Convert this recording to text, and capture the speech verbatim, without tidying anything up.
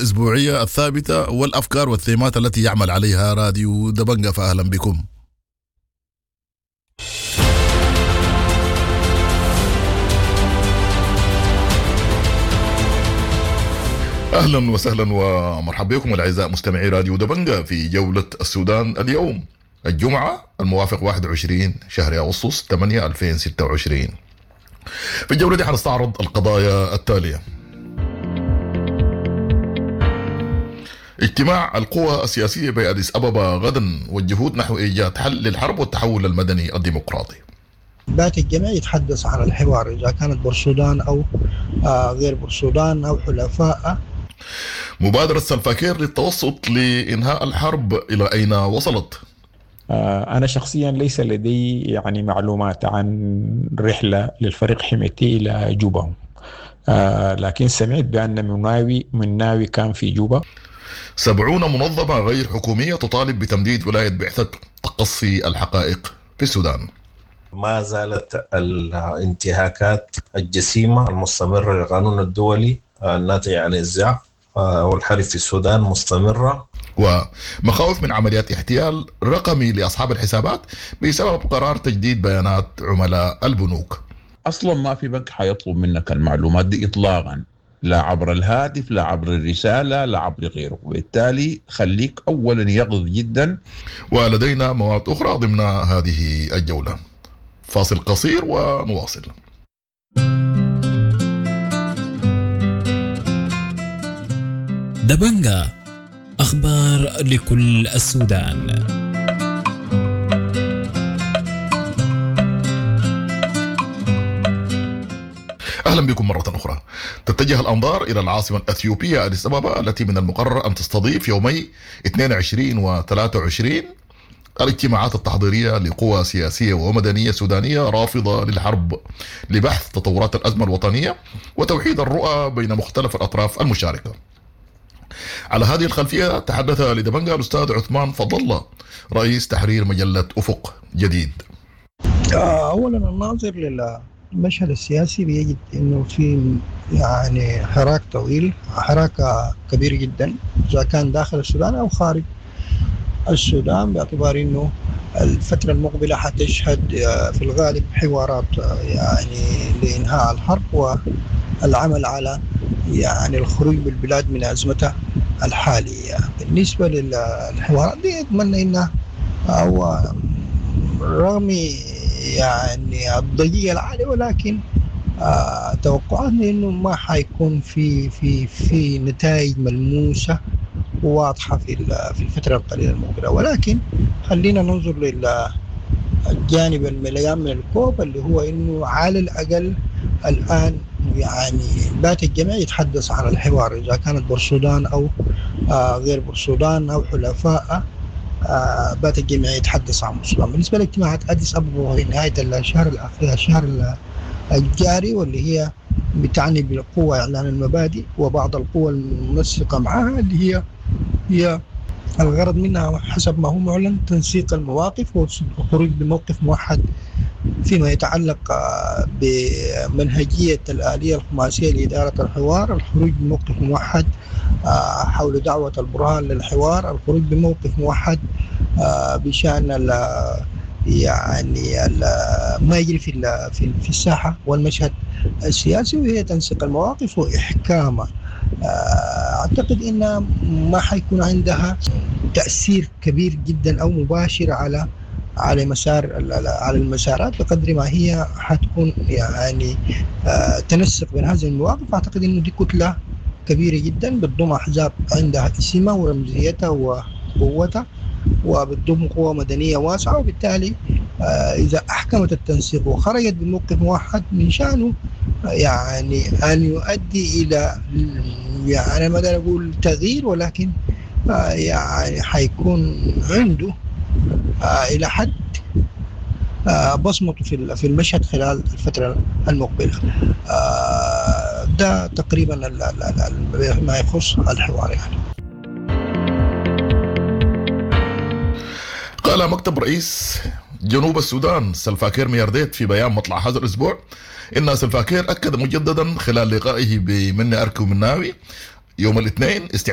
الأسبوعية الثابتة والأفكار والثيمات التي يعمل عليها راديو دبنجة، فأهلا بكم. أهلا وسهلا ومرحبا بكم الأعزاء مستمعي راديو دبنجة في جولة السودان اليوم الجمعة الموافق واحد وعشرين شهر أغسطس ثمانية ألفين وستة وعشرين. في الجولة دي حنستعرض القضايا التالية: اجتماع القوى السياسية بأديس أبابا غدا والجهود نحو إيجاد حل للحرب والتحول المدني الديمقراطي. بات الجميع يتحدث عن الحوار إذا كانت بورسودان أو غير بورسودان أو حلفاء. مبادرة سلفاكير للتوسط لإنهاء الحرب إلى أين وصلت؟ أنا شخصيا ليس لدي يعني معلومات عن رحلة للفريق حميتي إلى جوبا، لكن سمعت بأن مناوي مناوي كان في جوبا. سبعون منظمة غير حكومية تطالب بتمديد ولاية بعثة تقصي الحقائق في السودان. ما زالت الانتهاكات الجسيمة المستمرة للقانون الدولي الناتج عن النزاع والحرب في السودان مستمرة، ومخاوف من عمليات احتيال رقمي لأصحاب الحسابات بسبب قرار تجديد بيانات عملاء البنوك. أصلا ما في بنك حيطلب منك المعلومات دي إطلاقا، لا عبر الهاتف لا عبر الرسالة لا عبر غيره، وبالتالي خليك أولا يقظ جدا. ولدينا مواد أخرى ضمن هذه الجولة. فاصل قصير ونواصل. دبنجة، أخبار لكل السودان. أهلا بكم مرة أخرى. تتجه الأنظار إلى العاصمة الأثيوبية أديس أبابا التي من المقرر أن تستضيف يومي اثنين وعشرين و ثلاثة وعشرين الاجتماعات التحضيرية لقوى سياسية ومدنية سودانية رافضة للحرب لبحث تطورات الأزمة الوطنية وتوحيد الرؤى بين مختلف الأطراف المشاركة. على هذه الخلفية تحدث لدبنجة الأستاذ عثمان فضل الله رئيس تحرير مجلة أفق جديد. أولا الناظر للمشهد السياسي بيجد أنه في يعني حراك طويل، حراك كبير جدا إذا كان داخل السودان أو خارج السودان، باعتبار أنه الفترة المقبلة حتشهد في الغالب حوارات يعني لإنهاء الحرب والعمل على يعني الخروج بالبلاد من أزمتها الحالية. بالنسبة للحوارات دي أتمنى أنها أو رغم يعني الضجيج العالي، ولكن آه توقعاتنا أنه ما حيكون في في في نتائج ملموسة واضحة في في الفترة القليلة المقبلة، ولكن خلينا ننظر للجانب المليان من الكوب اللي هو إنه على الأقل الآن يعني بات الجميع يتحدث عن الحوار إذا كانت بورسودان أو آه غير بورسودان أو حلفاء. آه بات الجميع يتحدث عن بورسودان. بالنسبة لاجتماعات أديس أبابا في نهاية الشهر الأخير الشهر الجاري واللي هي بتعني بالقوة إعلان المبادئ وبعض القوى المنسقة معها اللي هي هي الغرض منها حسب ما هو معلن تنسيق المواقف والخروج بموقف موحد فيما يتعلق بمنهجية الآلية الخماسية لإدارة الحوار، الخروج بموقف موحد حول دعوة البرهان للحوار، الخروج بموقف موحد بشأن يعني ما يجري في في الساحة والمشهد السياسي، وهي تنسيق المواقف وإحكامها. أعتقد إن ما حيكون عندها تأثير كبير جدا أو مباشر على على مسار على المسارات بقدر ما هي حتكون يعني تنسق بين هذه المواقف. أعتقد إنه دي كتلة كبيرة جدا بتضم أحزاب عندها اسمها ورمزيتها وقوتها وبتضم قوة مدنية واسعة، وبالتالي إذا أحكمت التنسيق وخرجت بموقف موحد من شأنه يعني أن يؤدي إلى يعني ما أقدر أقول تغيير، ولكن يعني حيكون عنده إلى حد بصمته في في المشهد خلال الفترة المقبلة. ده تقريبا ما يخص الحوار. يعني قال مكتب رئيس جنوب السودان سلفاكير ميارديت في بيان مطلع هذا الأسبوع إن سلفاكير أكد مجددا خلال لقائه بمني أركي ومناوي يوم الاثنين